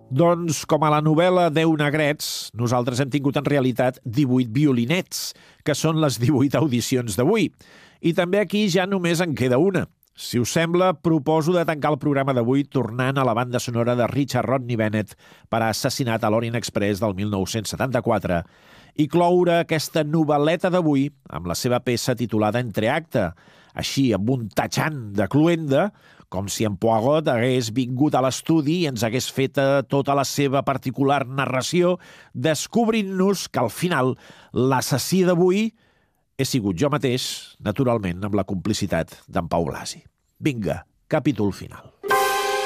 Doncs, com a la novel·la 10 negrets, nosaltres hem tingut en realitat 18 violinets, que són les 18 audicions d'avui. I també aquí ja només en queda una. Si us sembla, proposo de tancar el programa d'avui tornant a la banda sonora de Richard Rodney Bennett per a Assassinat a l'Orient Express del 1974 i cloure aquesta novel·leta d'avui amb la seva peça titulada Entreacte, així amb un tatxant de cluenda, com si en Poirot hagués vingut a l'estudi i ens hagués fet tota la seva particular narració, descobrint-nos que al final l'assassí d'avui he sigut jo mateix, naturalment amb la complicitat d'en Pau Blasi. Vinga, capítol final.